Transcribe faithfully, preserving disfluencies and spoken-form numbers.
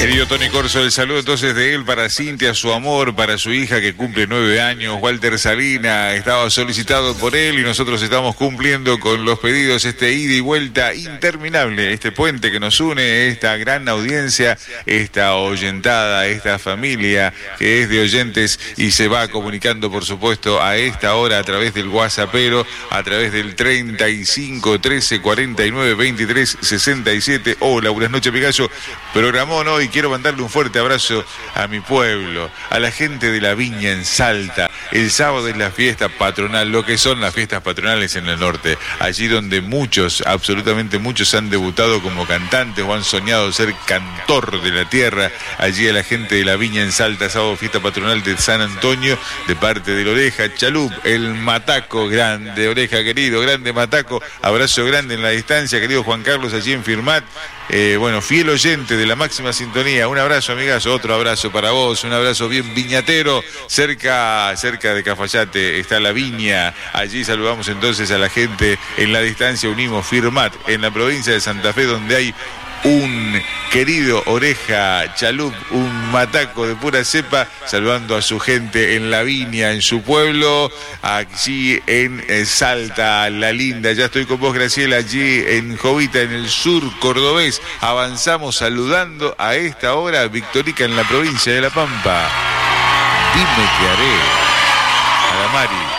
Querido Tony Corso, el saludo entonces de él para Cintia, su amor, para su hija que cumple nueve años, Walter Salina, estaba solicitado por él y nosotros estamos cumpliendo con los pedidos, este ida y vuelta interminable, este puente que nos une, esta gran audiencia, esta oyentada, esta familia que es de oyentes y se va comunicando, por supuesto, a esta hora a través del WhatsAppero, a través del treinta y cinco, trece, cuarenta y nueve, veintitrés, sesenta y siete. Hola, buenas noches, Picasso. Programón hoy, quiero mandarle un fuerte abrazo a mi pueblo, a la gente de la Viña en Salta. El sábado es la fiesta patronal, lo que son las fiestas patronales en el norte, allí donde muchos, absolutamente muchos han debutado como cantantes o han soñado ser cantor de la tierra. Allí a la gente de la Viña en Salta, sábado fiesta patronal de San Antonio, de parte de la Oreja, Chalup, el Mataco, grande Oreja querido, grande Mataco, abrazo grande en la distancia, querido Juan Carlos, allí en Firmat. Eh, bueno, fiel oyente de la máxima sintonía, un abrazo, amigazo, otro abrazo para vos, un abrazo bien viñatero, cerca, cerca de Cafayate está la Viña, allí saludamos entonces a la gente en la distancia, unimos Firmat, en la provincia de Santa Fe, donde hay un querido Oreja Chalup, un mataco de pura cepa, saludando a su gente en la Viña, en su pueblo, allí en Salta, la linda. Ya estoy con vos, Graciela, allí en Jovita, en el sur cordobés. Avanzamos saludando a esta hora a Victorica en la provincia de La Pampa. Dime qué haré. A la Mari.